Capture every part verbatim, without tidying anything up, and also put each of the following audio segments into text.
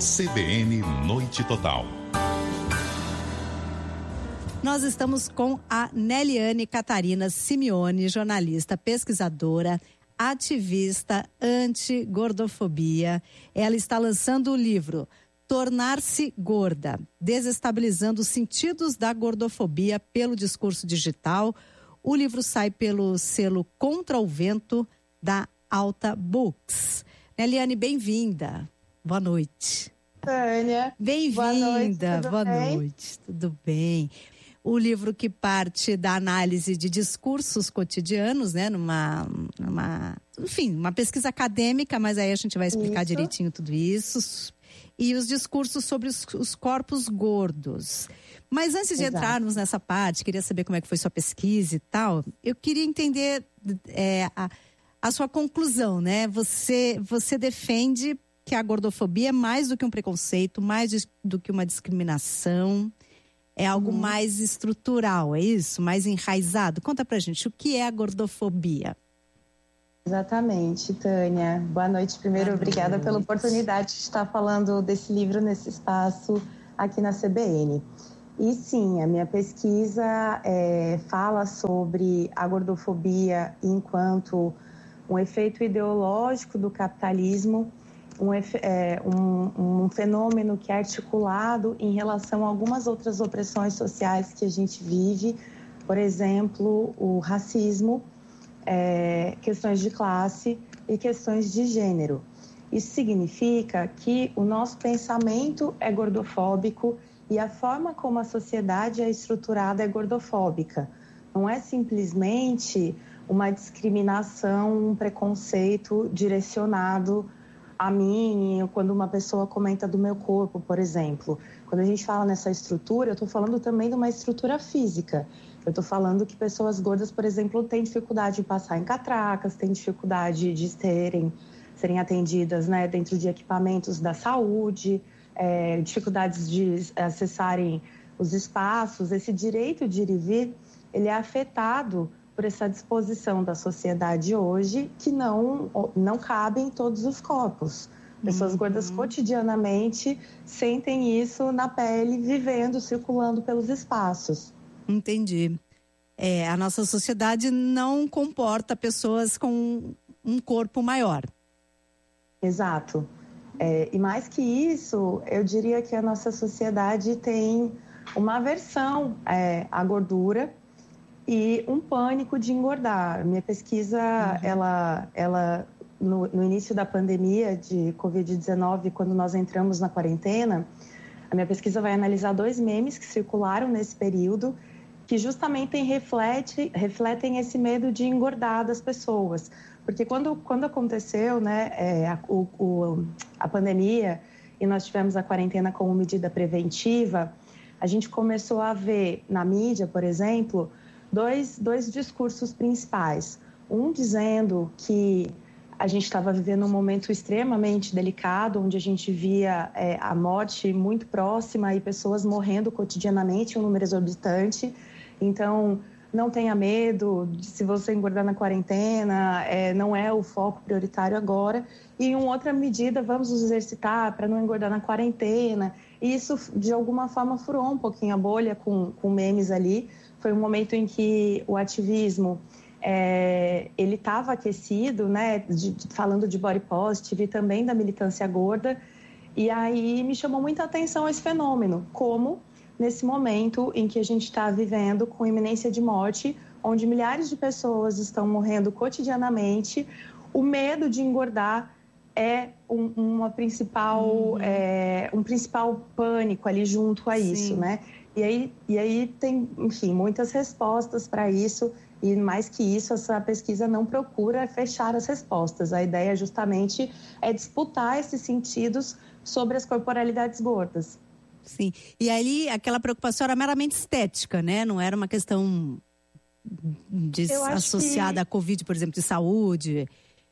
C B N Noite Total. Nós estamos com a Neliane Catarina Simeone, jornalista, pesquisadora, ativista anti-gordofobia. Ela está lançando o livro Tornar-se Gorda, desestabilizando os sentidos da gordofobia pelo discurso digital. O livro sai pelo selo Contra o Vento da Alta Books. Neliane, bem-vinda. Boa noite. Tânia. Bem-vinda. Boa noite. Tudo bem? O livro que parte da análise de discursos cotidianos, né? Numa, numa, enfim, uma pesquisa acadêmica, mas aí a gente vai explicar isso. direitinho tudo isso. E os discursos sobre os, os corpos gordos. Mas antes de Exato. entrarmos nessa parte, queria saber como é que foi sua pesquisa e tal. Eu queria entender é, a, a sua conclusão, né? Você, você defende que a gordofobia é mais do que um preconceito, mais de, do que uma discriminação. É algo hum. mais estrutural, é isso? Mais enraizado? Conta pra gente, o que é a gordofobia? Exatamente, Tânia. Boa noite. Primeiro, Boa obrigada noite. pela oportunidade de estar falando desse livro nesse espaço aqui na C B N. E sim, a minha pesquisa é, fala sobre a gordofobia enquanto um efeito ideológico do capitalismo, um, é, um, um fenômeno que é articulado em relação a algumas outras opressões sociais que a gente vive, por exemplo, o racismo, é, questões de classe e questões de gênero. Isso significa que o nosso pensamento é gordofóbico e a forma como a sociedade é estruturada é gordofóbica. Não é simplesmente uma discriminação, um preconceito direcionado a mim, quando uma pessoa comenta do meu corpo, por exemplo. Quando a gente fala nessa estrutura, eu estou falando também de uma estrutura física. Eu estou falando que pessoas gordas, por exemplo, têm dificuldade de passar em catracas, têm dificuldade de serem, serem atendidas, né, dentro de equipamentos da saúde, é, dificuldades de acessarem os espaços. Esse direito de ir e vir, ele é afetado por essa disposição da sociedade hoje que não, não cabe em todos os corpos. Pessoas uhum. gordas cotidianamente sentem isso na pele, vivendo, circulando pelos espaços. Entendi. É, a nossa sociedade não comporta pessoas com um corpo maior. Exato. É, e mais que isso, eu diria que a nossa sociedade tem uma aversão é, à gordura e um pânico de engordar. Minha pesquisa, uhum. ela, ela no, no início da pandemia de covid dezenove, quando nós entramos na quarentena, a minha pesquisa vai analisar dois memes que circularam nesse período, que justamente reflete, refletem esse medo de engordar das pessoas. Porque quando, quando aconteceu, né, é, a, o, o, a pandemia e nós tivemos a quarentena como medida preventiva, a gente começou a ver na mídia, por exemplo, Dois, dois discursos principais. Um dizendo que a gente estava vivendo um momento extremamente delicado, onde a gente via é, a morte muito próxima e pessoas morrendo cotidianamente, um número exorbitante. Então, não tenha medo, de, se você engordar na quarentena, é, não é o foco prioritário agora. E em outra medida, vamos nos exercitar para não engordar na quarentena. E isso, de alguma forma, furou um pouquinho a bolha com, com memes ali. Foi um momento em que o ativismo, é, ele estava aquecido, né, de, de, falando de body positive e também da militância gorda. E aí me chamou muita atenção esse fenômeno, como nesse momento em que a gente está vivendo com iminência de morte, onde milhares de pessoas estão morrendo cotidianamente, o medo de engordar é um, uma principal, uhum. é, um principal pânico ali junto a Sim. isso, né? E aí, e aí tem, enfim, muitas respostas para isso, e mais que isso, essa pesquisa não procura fechar as respostas. A ideia justamente é disputar esses sentidos sobre as corporalidades gordas. Sim, e ali aquela preocupação era meramente estética, né? Não era uma questão de, associada que... à Covid, por exemplo, de saúde.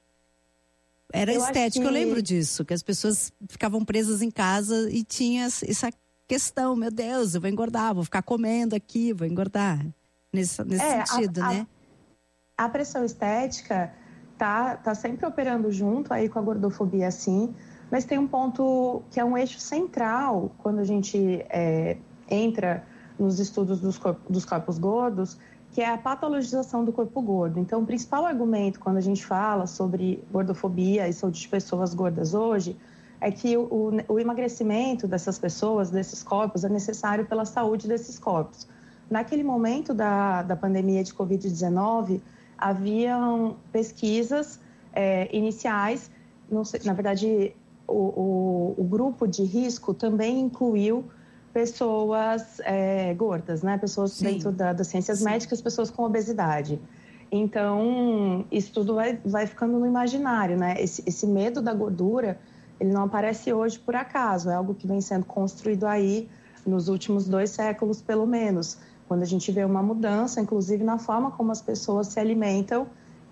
Era eu estética, que... eu lembro disso, que as pessoas ficavam presas em casa e tinha essa questão, meu Deus, eu vou engordar, vou ficar comendo aqui, vou engordar. Nesse, nesse é, sentido, a, né? A, a pressão estética tá, tá sempre operando junto aí com a gordofobia, sim, Mas tem um ponto que é um eixo central quando a gente é, entra nos estudos dos, corp- dos corpos gordos, que é a patologização do corpo gordo. Então, o principal argumento quando a gente fala sobre gordofobia e saúde de pessoas gordas hoje é que o, o, o emagrecimento dessas pessoas, desses corpos, é necessário pela saúde desses corpos. Naquele momento da, da pandemia de covid dezenove, haviam pesquisas é, iniciais, não sei, na verdade, o, o, o grupo de risco também incluiu pessoas é, gordas, né? Pessoas Sim. dentro da, das ciências Sim. médicas, pessoas com obesidade. Então, isso tudo vai, vai ficando no imaginário, né? Esse, esse medo da gordura, ele não aparece hoje por acaso, é algo que vem sendo construído aí nos últimos dois séculos, pelo menos, quando a gente vê uma mudança, inclusive na forma como as pessoas se alimentam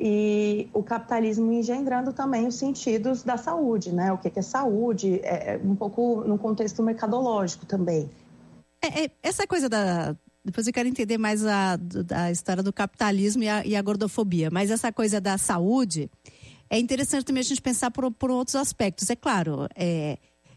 e o capitalismo engendrando também os sentidos da saúde, né? O que é saúde, é um pouco no contexto mercadológico também. É, é, essa coisa da... Depois eu quero entender mais a, a história do capitalismo e a, e a gordofobia, mas essa coisa da saúde, é interessante também a gente pensar por, por outros aspectos. É claro, é,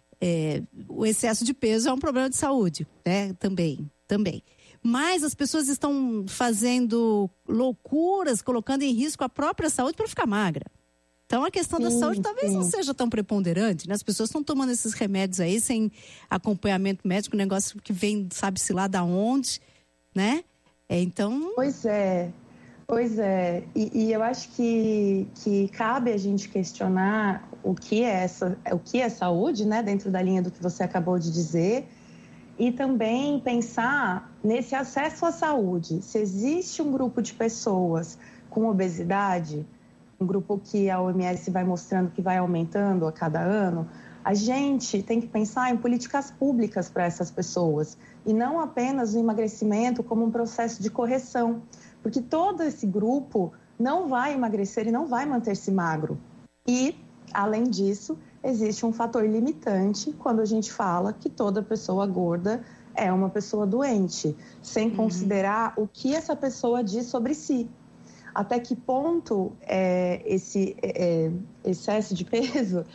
é, o excesso de peso é um problema de saúde, né? Também, também. Mas as pessoas estão fazendo loucuras, colocando em risco a própria saúde para ficar magra. Então a questão sim, da saúde talvez sim. não seja tão preponderante, né? As pessoas estão tomando esses remédios aí sem acompanhamento médico, um negócio que vem, sabe-se lá da onde, né? É, então... Pois é, pois é. E, e eu acho que, que cabe a gente questionar o que é essa, o que é saúde, né? Dentro da linha do que você acabou de dizer. E também pensar nesse acesso à saúde. Se existe um grupo de pessoas com obesidade, um grupo que a O M S vai mostrando que vai aumentando a cada ano, a gente tem que pensar em políticas públicas para essas pessoas e não apenas o emagrecimento como um processo de correção, porque todo esse grupo não vai emagrecer e não vai manter-se magro. E, além disso, existe um fator limitante quando a gente fala que toda pessoa gorda é uma pessoa doente, sem uhum. considerar o que essa pessoa diz sobre si. Até que ponto é, esse é, excesso de peso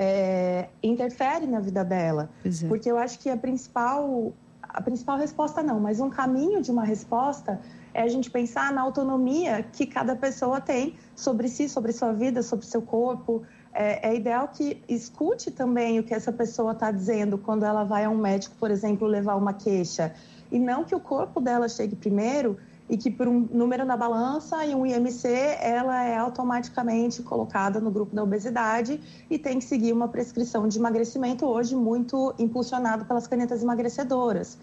é, interfere na vida dela. É. Porque eu acho que a principal, a principal resposta não, mas um caminho de uma resposta é a gente pensar na autonomia que cada pessoa tem sobre si, sobre sua vida, sobre seu corpo. É, é ideal que escute também o que essa pessoa está dizendo quando ela vai a um médico, por exemplo, levar uma queixa. E não que o corpo dela chegue primeiro e que por um número na balança e um I M C, ela é automaticamente colocada no grupo da obesidade e tem que seguir uma prescrição de emagrecimento hoje muito impulsionado pelas canetas emagrecedoras.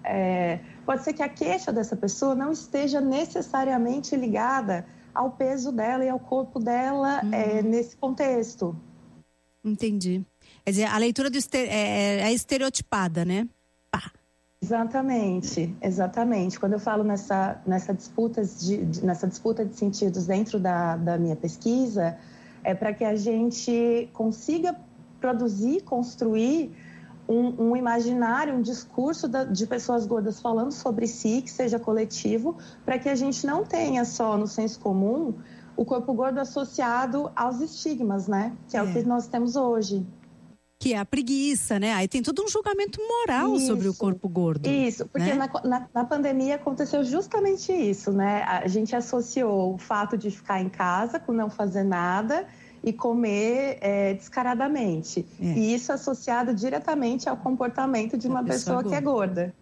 É, pode ser que a queixa dessa pessoa não esteja necessariamente ligada ao peso dela e ao corpo dela uhum. é, nesse contexto. Entendi. Quer dizer, a leitura do estere... é, é estereotipada, né? Pá. Exatamente, exatamente. Quando eu falo nessa, nessa, disputa, de, de, nessa disputa de sentidos dentro da, da minha pesquisa, é para que a gente consiga produzir, construir um, um imaginário, um discurso da, de pessoas gordas falando sobre si, que seja coletivo, para que a gente não tenha só no senso comum o corpo gordo associado aos estigmas, né? Que é, é. o que nós temos hoje. Que é a preguiça, né? Aí tem todo um julgamento moral isso, sobre o corpo gordo. Isso, porque né? na, na, na pandemia aconteceu justamente isso, né? A gente associou o fato de ficar em casa, com não fazer nada e comer é, descaradamente. É. E isso associado diretamente ao comportamento de uma pessoa, pessoa que é gorda.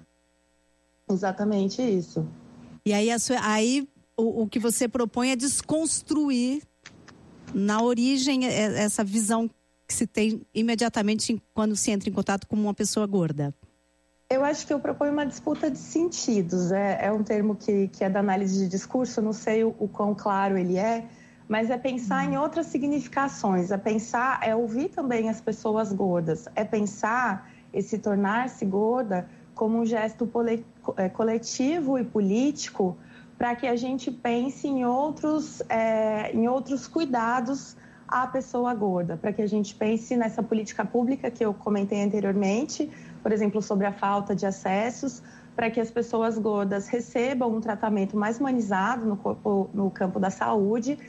Exatamente isso. E aí, a sua, aí o, o que você propõe é desconstruir na origem essa visão que se tem imediatamente quando se entra em contato com uma pessoa gorda? Eu acho que eu proponho uma disputa de sentidos. É, é um termo que, que é da análise de discurso, não sei o, o quão claro ele é, mas é pensar hum. em outras significações, é pensar, é ouvir também as pessoas gordas, é pensar esse tornar-se gorda como um gesto coletivo e político para que a gente pense em outros, é, em outros cuidados à pessoa gorda, para que a gente pense nessa política pública que eu comentei anteriormente, por exemplo, sobre a falta de acessos, para que as pessoas gordas recebam um tratamento mais humanizado no, corpo, no campo da saúde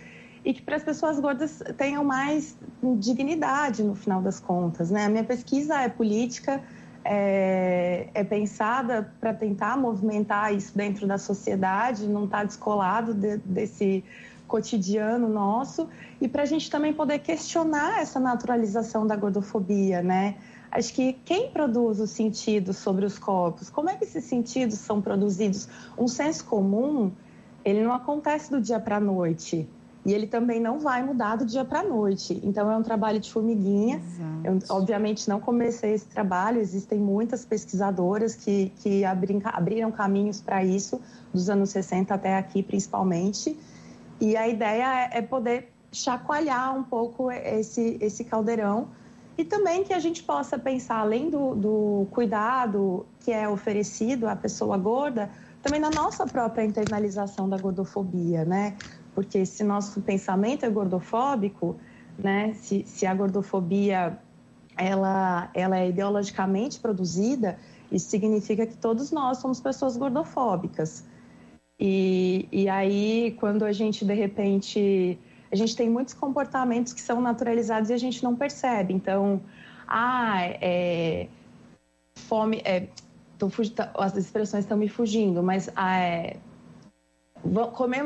e que para as pessoas gordas tenham mais dignidade no final das contas, né? A minha pesquisa é política, é, é pensada para tentar movimentar isso dentro da sociedade, não está descolado de, desse cotidiano nosso, e para a gente também poder questionar essa naturalização da gordofobia, né? Acho que quem produz os sentidos sobre os corpos, como é que esses sentidos são produzidos? Um senso comum, ele não acontece do dia para a noite. E ele também não vai mudar do dia para a noite. Então, é um trabalho de formiguinha. Eu, obviamente, não comecei esse trabalho. Existem muitas pesquisadoras que, que abrim, abriram caminhos para isso, dos anos sessenta até aqui, principalmente. E a ideia é, é poder chacoalhar um pouco esse, esse caldeirão. E também que a gente possa pensar, além do, do cuidado que é oferecido à pessoa gorda, também na nossa própria internalização da gordofobia, né? Porque se nosso pensamento é gordofóbico, né? Se, se a gordofobia ela, ela é ideologicamente produzida, isso significa que todos nós somos pessoas gordofóbicas. E, e aí, quando a gente, de repente... A gente tem muitos comportamentos que são naturalizados e a gente não percebe. Então, ah, é... Fome... É, tô, as expressões estão me fugindo, mas... Ah, é, comer